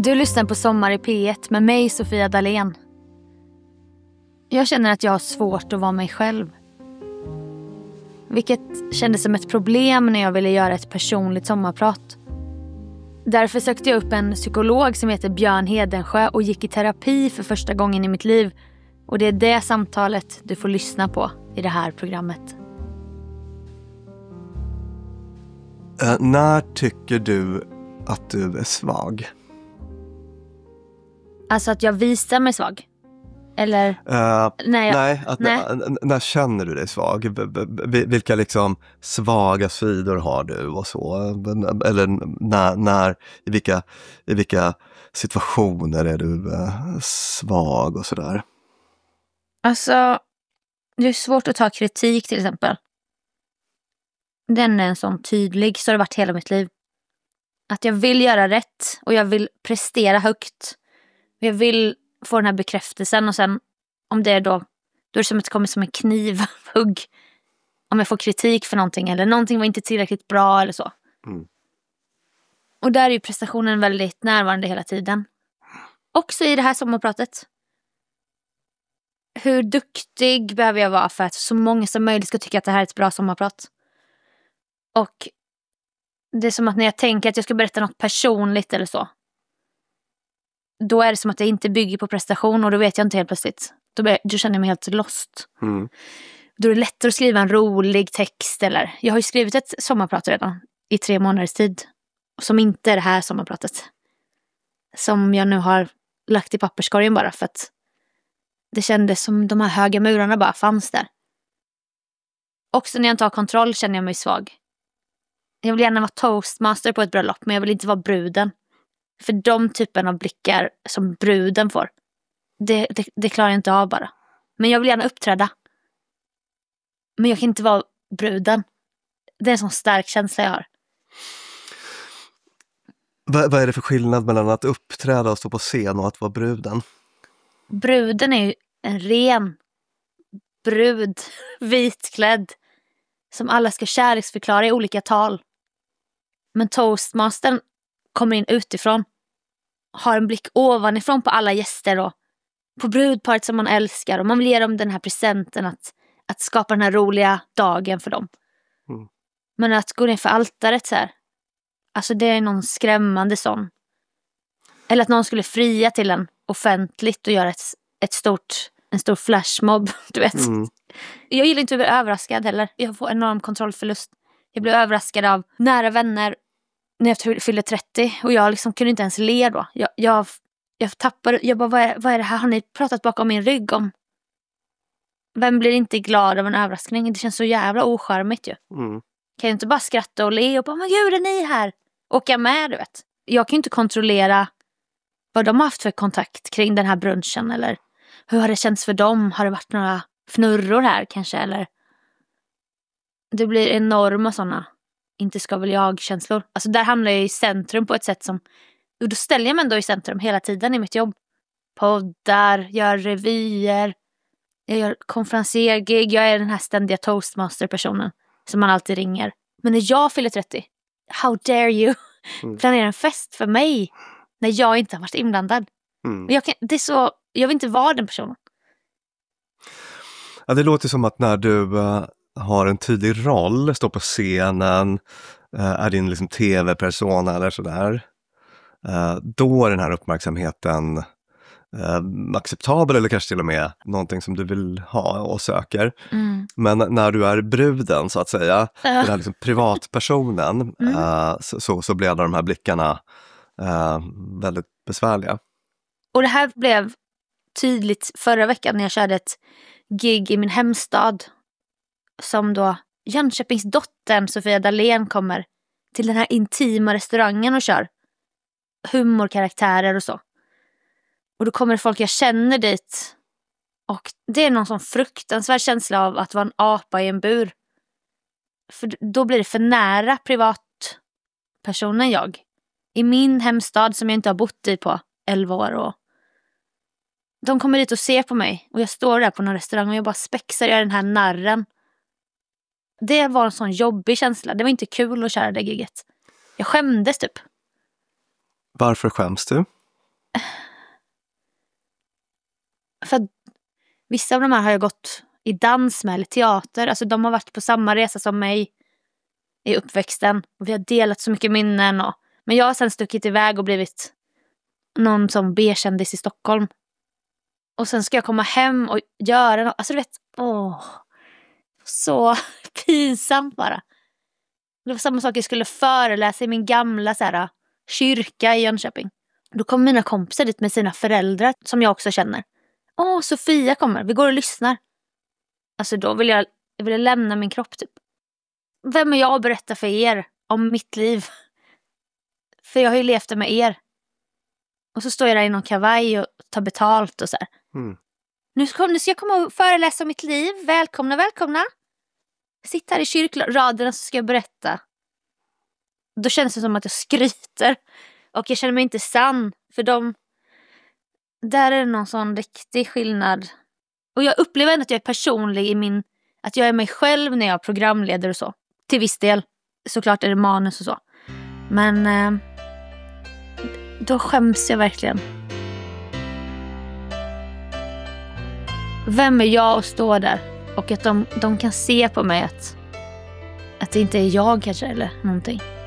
Du lyssnar på Sommar i P1 med mig, Sofia Dalén. Jag känner att jag har svårt att vara mig själv. Vilket kändes som ett problem när jag ville göra ett personligt sommarprat. Därför sökte jag upp en psykolog som heter Björn Hedensjö och gick i terapi för första gången i mitt liv. Och det är det samtalet du får lyssna på i det här programmet. När tycker du att du är svag? Alltså att jag visar mig svag? Eller? När känner du dig svag? Vilka liksom svaga sidor har du och så? Eller i vilka situationer är du svag och sådär? Alltså, det är svårt att ta kritik till exempel. Den är en sån tydlig, så har det varit hela mitt liv. Att jag vill göra rätt och jag vill prestera högt. Jag vill få den här bekräftelsen och sen om det är då är det som att det kommer som en knivhugg. Om jag får kritik för någonting eller någonting var inte tillräckligt bra eller så. Mm. Och där är ju prestationen väldigt närvarande hela tiden. Också i det här sommarpratet. Hur duktig behöver jag vara för att så många som möjligt ska tycka att det här är ett bra sommarprat. Och det är som att när jag tänker att jag ska berätta något personligt eller så. Då är det som att det inte bygger på prestation och då vet jag inte helt plötsligt. Då känner jag mig helt lost. Mm. Då är det lättare att skriva en rolig text eller... Jag har ju skrivit ett sommarprat redan i 3 månaders tid. Som inte är det här sommarpratet. Som jag nu har lagt i papperskorgen bara för att det kändes som de här höga murarna bara fanns där. Också när jag inte har kontroll känner jag mig svag. Jag vill gärna vara toastmaster på ett bröllop men jag vill inte vara bruden. För de typen av blickar som bruden får, det klarar jag inte av bara. Men jag vill gärna uppträda. Men jag kan inte vara bruden. Det är en sån stark känsla jag har. Vad är det för skillnad mellan att uppträda och stå på scen och att vara bruden? Bruden är ju en ren brud, vitklädd, som alla ska kärleksförklara i olika tal. Men toastmastern kommer in utifrån, har en blick ovanifrån på alla gäster och på brudparet som man älskar och man vill ge dem den här presenten att skapa den här roliga dagen för dem. Mm. Men att gå ner för altaret så här, alltså det är någon skrämmande sån. Eller att någon skulle fria till en offentligt och göra en stor flashmob, du vet. Mm. Jag gillar inte att bli överraskad heller. Jag får enorm kontrollförlust. Jag blev överraskad av nära vänner när jag fyllde 30 och jag liksom kunde inte ens le då. Jag tappade, jag bara, vad är det här? Har ni pratat bakom min rygg om? Vem blir inte glad av en överraskning? Det känns så jävla ocharmigt ju. Mm. Kan jag inte bara skratta och le och bara, men gud är ni här? Åka med, du vet. Jag kan ju inte kontrollera vad de har haft för kontakt kring den här brunchen eller hur har det känts för dem? Har det varit några fnurror här kanske? Eller det blir enorma sådana inte ska väl jag-känslor. Alltså där hamnar jag i centrum på ett sätt som... Och då ställer jag mig ändå i centrum hela tiden i mitt jobb. Poddar, gör revyer, jag gör konferenciergig. Jag är den här ständiga toastmaster-personen som man alltid ringer. Men när jag fyller 30, how dare you planera en fest för mig när jag inte har varit inblandad? Mm. Jag vill inte vara den personen. Ja, det låter som att när du har en tydlig roll, står på scenen, är din liksom tv-persona eller sådär, då är den här uppmärksamheten acceptabel eller kanske till och med någonting som du vill ha och söker. Mm. Men när du är bruden så att säga, den här liksom privatpersonen, så blir alla de här blickarna väldigt besvärliga. Och det här blev tydligt förra veckan när jag körde ett gig i min hemstad som då Jönköpingsdottern Sofia Dalén kommer till den här intima restaurangen och kör humorkaraktärer och så. Och då kommer folk jag känner dit och det är någon sån fruktansvärd känsla av att vara en apa i en bur. För då blir det för nära privatpersonen jag. I min hemstad som jag inte har bott i på 11 år och de kommer dit och ser på mig och jag står där på någon restaurang och jag bara spexar, jag är den här narren. Det var en sån jobbig känsla. Det var inte kul att köra det giget. Jag skämdes typ. Varför skäms du? För att vissa av de här har jag gått i dans med eller teater. Alltså de har varit på samma resa som mig i uppväxten. Och vi har delat så mycket minnen. Men jag har sen stuckit iväg och blivit någon som B-kändis i Stockholm. Och sen ska jag komma hem och göra något. Alltså du vet, så pinsamt bara. Det var samma sak, jag skulle föreläsa i min gamla så här, kyrka i Jönköping. Då kom mina kompisar dit med sina föräldrar som jag också känner. Sofia kommer, vi går och lyssnar. Alltså då vill jag lämna min kropp typ. Vem är jag att berätta för er om mitt liv? För jag har ju levt det med er. Och så står jag där i någon kavaj och tar betalt och så här. Nu ska jag komma och föreläsa om mitt liv. Välkomna. Sitt här i kyrkraderna så ska jag berätta. Då känns det som att jag skryter. Och jag känner mig inte sann. För där är det någon sån riktig skillnad. Och jag upplever ändå att jag är personlig att jag är mig själv när jag programleder och så. Till viss del. Såklart är det manus och så. Men då skäms jag verkligen. Vem är jag att stå där? Och att de kan se på mig att det inte är jag kanske eller någonting.